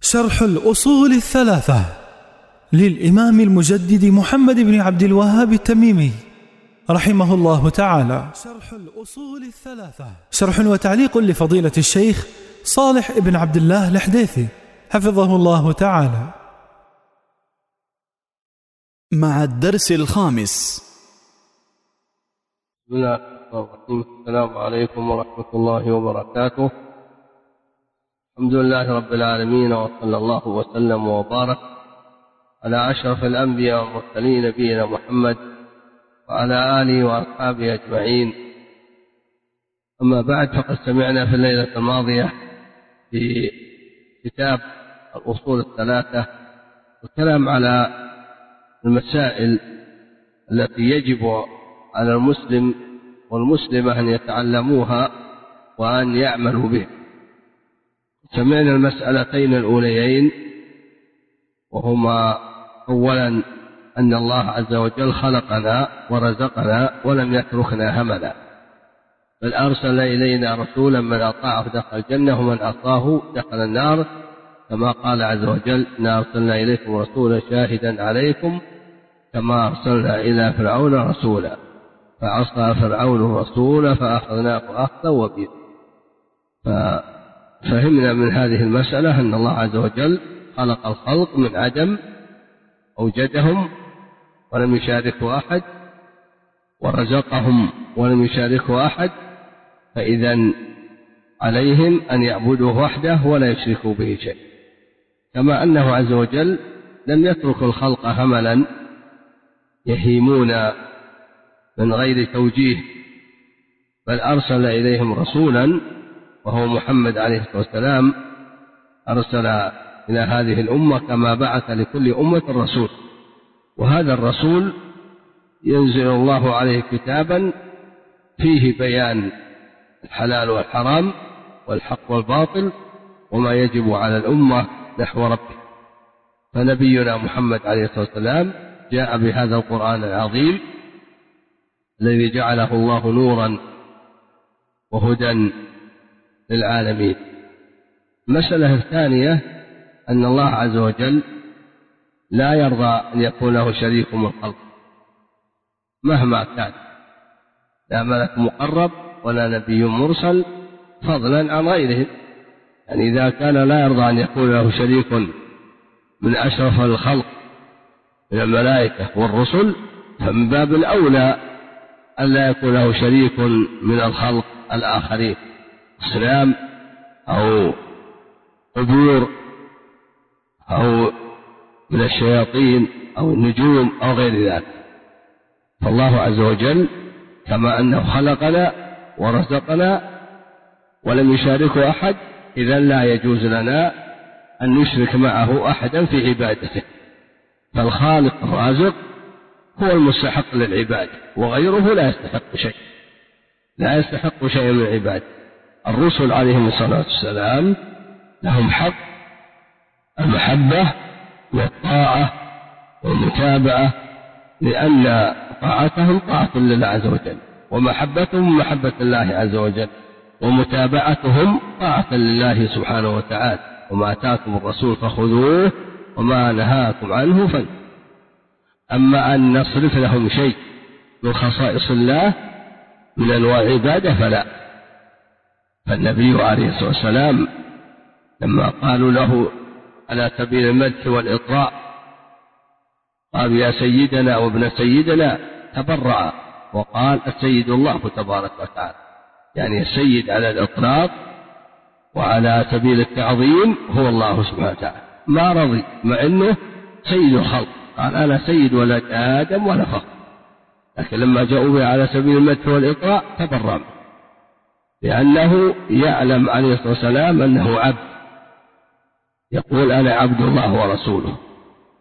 شرح الأصول الثلاثة للإمام المجدد محمد بن عبد الوهاب التميمي رحمه الله تعالى. شرح الأصول الثلاثة شرح وتعليق لفضيلة الشيخ صالح بن عبد الله الحديثي حفظه الله تعالى. مع الدرس الخامس. بسم الله الرحمن الرحيم. السلام عليكم ورحمة الله وبركاته. الحمد لله رب العالمين، وصلى الله وسلم وبارك على أشرف الأنبياء والمرسلين نبينا محمد وعلى آله وأصحابه أجمعين. أما بعد، فقد سمعنا في الليلة الماضية في كتاب الأصول الثلاثة والكلام على المسائل التي يجب على المسلم والمسلمة أن يتعلموها وأن يعملوا بها. سمعنا المسألتين الأوليين، وهما أولا أن الله عز وجل خلقنا ورزقنا ولم يتركنا هملا، بل أرسل إلينا رسولا من أطاعه دخل الجنة ومن عصاه دخل النار، كما قال عز وجل: إنا أرسلنا إليكم رسولا شاهدا عليكم كما أرسلنا إلى فرعون رسولا فعصى فرعون الرسول فأخذناه أخذا وبيلا. ففهمنا من هذه المسألة أن الله عز وجل خلق الخلق من عدم، أوجدهم ولم يشاركه أحد، ورزقهم ولم يشاركه أحد، فإذن عليهم أن يعبدوه وحده ولا يشركوا به شيء. كما أنه عز وجل لم يترك الخلق هملا يهيمون من غير توجيه، بل أرسل إليهم رسولا وهو محمد عليه الصلاة والسلام، أرسل إلى هذه الأمة كما بعث لكل أمة رسول، وهذا الرسول ينزل الله عليه كتابا فيه بيان الحلال والحرام والحق والباطل وما يجب على الأمة نحو ربه. فنبينا محمد عليه الصلاة والسلام جاء بهذا القرآن العظيم الذي جعله الله نورا وهدى للعالمين. المسألة الثانية أن الله عز وجل لا يرضى أن يكون له شريك من خلقه مهما كان، لا ملك مقرب ولا نبي مرسل، فضلا عن غيرهم. يعني إذا كان لا يرضى أن يكون له شريك من أشرف الخلق من الملائكة والرسل، فمن باب الأولى أن لا يكون له شريك من الخلق الآخرين، أصنام أو قبور أو من الشياطين أو النجوم أو غير ذلك. فالله عز وجل كما أنه خلقنا ورزقنا ولم يشاركه أحد، إذن لا يجوز لنا أن نشرك معه أحدا في عبادته. فالخالق الرازق هو المستحق للعباد، وغيره لا يستحق شيء، لا يستحق شيء من العباد. الرسل عليهم الصلاة والسلام لهم حق المحبة والطاعة والمتابعة، لأن طاعتهم طاعة لله عز وجل، ومحبتهم محبة الله عز وجل، ومتابعتهم طاعة لله سبحانه وتعالى. وما آتاكم الرسول فخذوه وما نهاكم عنه فانتهوا. أما أن نصرف لهم شيء من خصائص الله من أنواع العبادة فلا. فالنبي عليه الصلاة والسلام لما قالوا له على سبيل المدح والإطراء قالوا: يا سيدنا وابن سيدنا، تبرع وقال: السيد الله تبارك وتعالى، يعني السيد على الإطلاق وعلى سبيل التعظيم هو الله سبحانه وتعالى. ما رضي مع أنه سيد الخلق، قال: أنا سيد ولد آدم ولا فخر، لكن لما جاءوا به على سبيل المدح والإطراء تبرع، لأنه يعلم عليه الصلاة والسلام أنه عبد، يقول: أنا عبد الله ورسوله.